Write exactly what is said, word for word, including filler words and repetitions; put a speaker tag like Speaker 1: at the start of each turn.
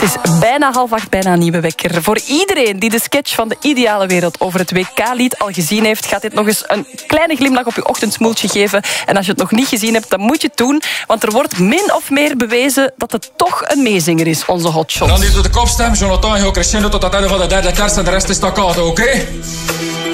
Speaker 1: Het is bijna half acht, bijna een nieuwe wekker. Voor iedereen die de sketch van de ideale wereld over het W K-lied al gezien heeft, gaat dit nog eens een kleine glimlach op je ochtendsmoeltje geven. En als je het nog niet gezien hebt, dan moet je het doen. Want er wordt min of meer bewezen dat het toch een meezinger is, onze hotshot.
Speaker 2: Dan hier doet de kopstem. Jonathan gaat crescendo tot het einde van de derde kerst en de rest is staccato, oké? Okay?